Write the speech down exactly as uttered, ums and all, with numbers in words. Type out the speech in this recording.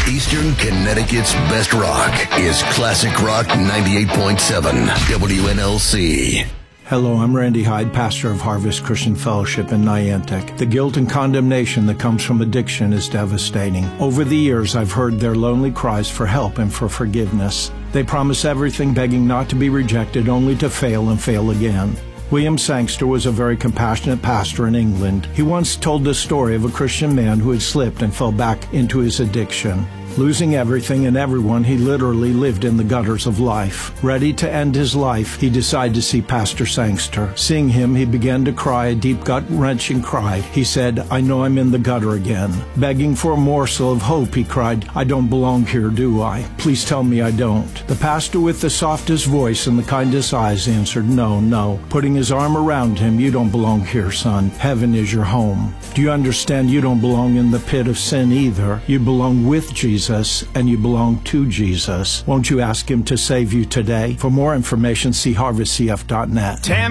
Eastern Connecticut's best rock is Classic Rock ninety-eight point seven W N L C. Hello, I'm Randy Hyde, pastor of Harvest Christian Fellowship in Niantic. The guilt and condemnation that comes from addiction is devastating. Over the years, I've heard their lonely cries for help and for forgiveness. They promise everything, begging not to be rejected, only to fail and fail again. William Sangster was a very compassionate pastor in England. He once told the story of a Christian man who had slipped and fell back into his addiction. Losing everything and everyone, he literally lived in the gutters of life. Ready to end his life, he decided to see Pastor Sangster. Seeing him, he began to cry, a deep gut-wrenching cry. He said, "I know I'm in the gutter again." Begging for a morsel of hope, he cried, "I don't belong here, do I? Please tell me I don't." The pastor, with the softest voice and the kindest eyes, answered, "No, no." Putting his arm around him, "You don't belong here, son. Heaven is your home. Do you understand you don't belong in the pit of sin either? You belong with Jesus, and you belong to Jesus. Won't you ask him to save you today? For more information, see harvest c f dot net.